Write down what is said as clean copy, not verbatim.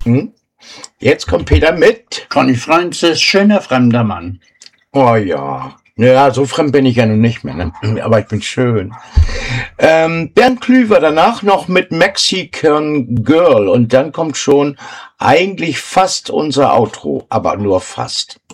Jetzt kommt Peter mit. Conny Francis, schöner fremder Mann. Oh ja. Ja, so fremd bin ich ja nun nicht mehr, ne? Aber ich bin schön. Bernd Klüver danach noch mit Mexican Girl. Und dann kommt schon eigentlich fast unser Outro. Aber nur fast.